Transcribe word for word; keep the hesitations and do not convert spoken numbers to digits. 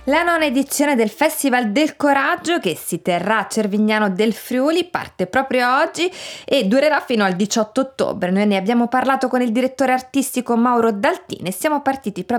La nona edizione del Festival del Coraggio, che si terrà a Cervignano del Friuli, parte proprio oggi e durerà fino al diciotto ottobre. Noi ne abbiamo parlato con il direttore artistico Mauro Daltini e siamo partiti proprio